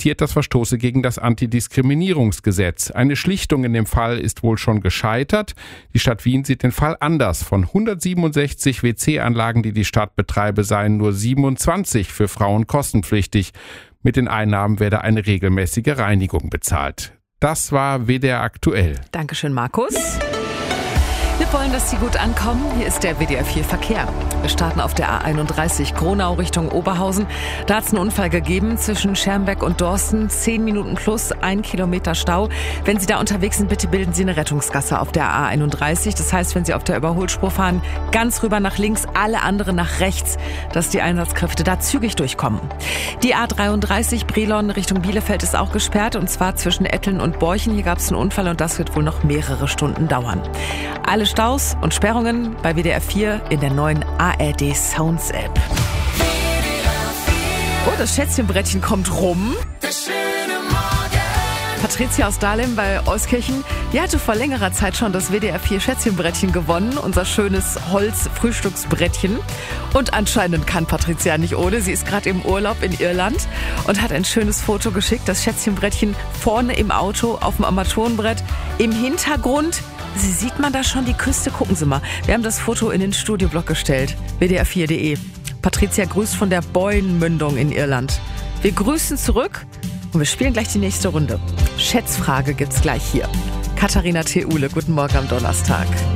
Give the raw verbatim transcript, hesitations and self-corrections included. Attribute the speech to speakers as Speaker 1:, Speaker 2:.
Speaker 1: zitiert, das verstoße gegen das Antidiskriminierungsgesetz. Eine Schlichtung in dem Fall ist wohl schon gescheitert. Die Stadt Wien sieht den Fall anders. Von hundertsiebenundsechzig W C-Anlagen, die die Stadt betreibe, seien nur siebenundzwanzig für Frauen kostenpflichtig. Mit den Einnahmen werde eine regelmäßige Reinigung bezahlt. Das war W D R aktuell.
Speaker 2: Dankeschön, Markus. Wir wollen, dass Sie gut ankommen. Hier ist der W D R vier Verkehr. Wir starten auf der A einunddreißig Gronau Richtung Oberhausen. Da hat es einen Unfall gegeben zwischen Schermbeck und Dorsten. Zehn Minuten plus, ein Kilometer Stau. Wenn Sie da unterwegs sind, bitte bilden Sie eine Rettungsgasse auf der A einunddreißig. Das heißt, wenn Sie auf der Überholspur fahren, ganz rüber nach links, alle anderen nach rechts, dass die Einsatzkräfte da zügig durchkommen. Die A dreiunddreißig Brilon Richtung Bielefeld ist auch gesperrt, und zwar zwischen Etteln und Borchen. Hier gab es einen Unfall und das wird wohl noch mehrere Stunden dauern. Alle Staus und Sperrungen bei W D R vier in der neuen A R D Sounds App. Oh, das Schätzchenbrettchen kommt rum. Patricia aus Dahlem bei Euskirchen, die hatte vor längerer Zeit schon das W D R vier Schätzchenbrettchen gewonnen, unser schönes Holz-Frühstücksbrettchen. Und anscheinend kann Patricia nicht ohne. Sie ist gerade im Urlaub in Irland und hat ein schönes Foto geschickt. Das Schätzchenbrettchen vorne im Auto auf dem Armaturenbrett. Im Hintergrund Sie sieht man da schon die Küste. Gucken Sie mal. Wir haben das Foto in den Studioblog gestellt. W D R vier punkt de. Patricia grüßt von der Boyne-Mündung in Irland. Wir grüßen zurück und wir spielen gleich die nächste Runde. Schätzfrage gibt's gleich hier. Katharina Theule, guten Morgen am Donnerstag.